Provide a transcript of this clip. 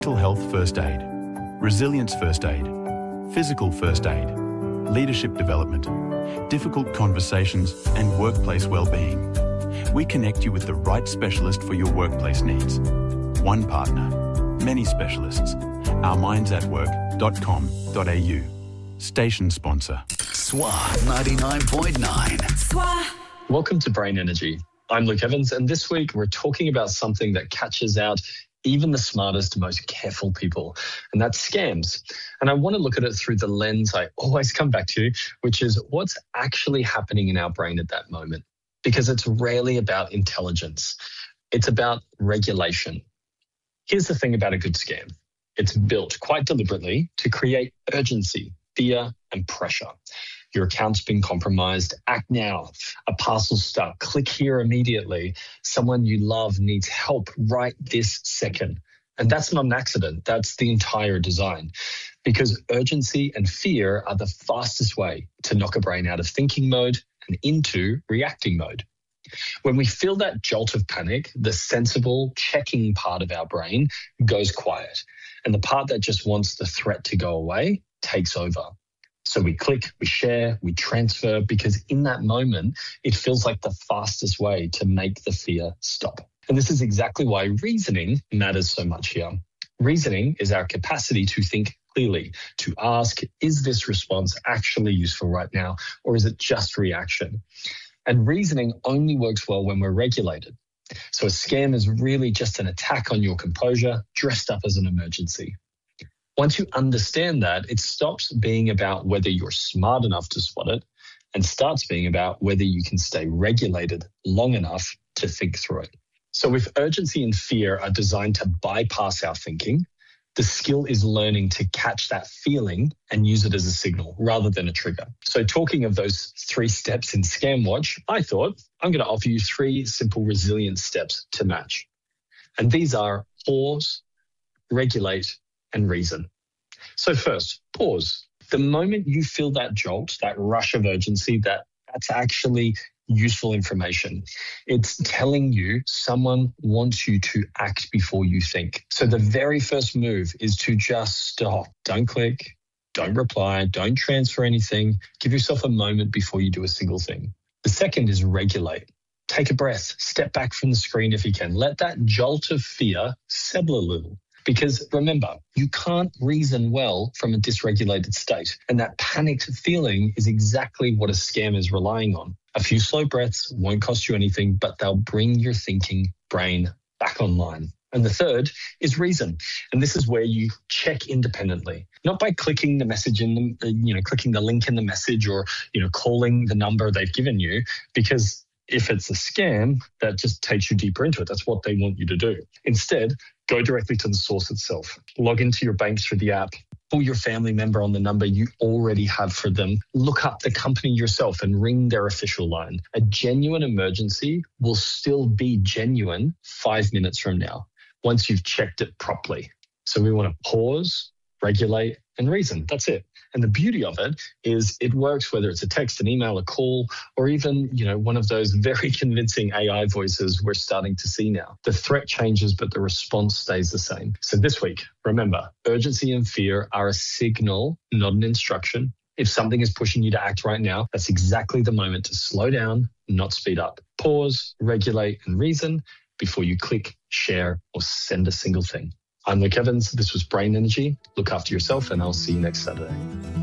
Mental health first aid, resilience first aid, physical first aid, leadership development, difficult conversations, and workplace well-being. We connect you with the right specialist for your workplace needs. One partner, many specialists. ourmindsatwork.com.au. Station sponsor. SWA 99.9. SWA. Welcome to Brain Energy. I'm Luke Evans, and this week we're talking about something that catches out even the smartest, most careful people, and that's scams. And I want to look at it through the lens I always come back to, which is what's actually happening in our brain at that moment. Because it's rarely about intelligence. It's about regulation. Here's the thing about a good scam. It's built quite deliberately to create urgency, fear, and pressure. Your account's been compromised. Act now. A parcel's stuck. Click here immediately. Someone you love needs help right this second. And that's not an accident. That's the entire design. Because urgency and fear are the fastest way to knock a brain out of thinking mode and into reacting mode. When we feel that jolt of panic, the sensible checking part of our brain goes quiet. And the part that just wants the threat to go away takes over. So we click, we share, we transfer, because in that moment, it feels like the fastest way to make the fear stop. And this is exactly why reasoning matters so much here. Reasoning is our capacity to think clearly, to ask, is this response actually useful right now, or is it just reaction? And reasoning only works well when we're regulated. So a scam is really just an attack on your composure, dressed up as an emergency. Once you understand that, it stops being about whether you're smart enough to spot it and starts being about whether you can stay regulated long enough to think through it. So if urgency and fear are designed to bypass our thinking, the skill is learning to catch that feeling and use it as a signal rather than a trigger. So talking of those 3 steps in ScamWatch, I thought I'm going to offer you 3 simple resilience steps to match. And these are pause, regulate, and reason. So first, pause. The moment you feel that jolt, that rush of urgency, that's actually useful information. It's telling you someone wants you to act before you think. So the very first move is to just stop. Don't click, don't reply, don't transfer anything. Give yourself a moment before you do a single thing. The second is regulate. Take a breath, step back from the screen if you can. Let that jolt of fear settle a little. Because remember, you can't reason well from a dysregulated state. And that panicked feeling is exactly what a scam is relying on. A few slow breaths won't cost you anything, but they'll bring your thinking brain back online. And the third is reason. And this is where you check independently, not by clicking the message in the, clicking the link in the message or, calling the number they've given you, because if it's a scam, that just takes you deeper into it. That's what they want you to do. Instead, go directly to the source itself. Log into your bank through the app. Pull your family member on the number you already have for them. Look up the company yourself and ring their official line. A genuine emergency will still be genuine 5 minutes from now, once you've checked it properly. So we want to pause, regulate, and reason. That's it. And the beauty of it is it works whether it's a text, an email, a call, or even, one of those very convincing AI voices we're starting to see now. The threat changes, but the response stays the same. So this week, remember, urgency and fear are a signal, not an instruction. If something is pushing you to act right now, that's exactly the moment to slow down, not speed up. Pause, regulate, and reason before you click, share, or send a single thing. I'm Luke Evans. This was Brain Energy. Look after yourself, and I'll see you next Saturday.